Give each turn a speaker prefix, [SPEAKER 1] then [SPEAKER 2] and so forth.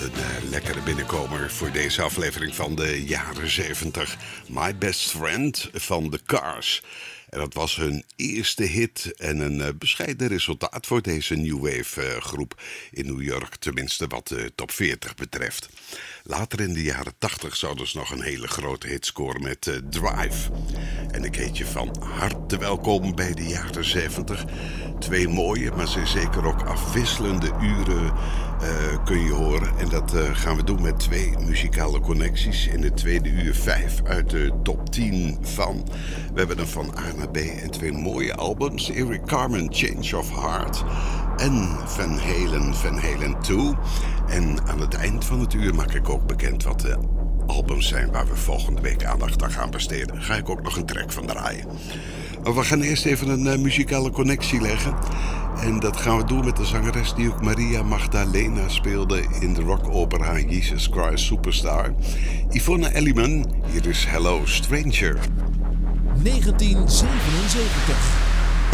[SPEAKER 1] Lekkere binnenkomer voor deze aflevering van de jaren 70. My Best Friend van The Cars. En dat was hun eerste hit en een bescheiden resultaat voor deze New Wave groep in New York. Tenminste wat de top 40 betreft. Later in de jaren 80 zouden ze nog een hele grote hit scoren met Drive. En ik heet je van harte welkom bij de jaren 70. Twee mooie, maar zeker ook afwisselende uren kun je horen. En dat gaan we doen met twee muzikale connecties. In het tweede uur 5 uit de top 10 van. We hebben er van A naar B en twee mooie albums. Eric Carmen, Change of Heart. En Van Halen 2. En aan het eind van het uur maak ik ook bekend wat de albums zijn waar we volgende week aandacht aan gaan besteden. Ga ik ook nog een track van draaien. Maar we gaan eerst even een muzikale connectie leggen. En dat gaan we doen met de zangeres die ook Maria Magdalena speelde in de rockopera Jesus Christ Superstar. Yvonne Elliman, hier is Hello Stranger.
[SPEAKER 2] 1977.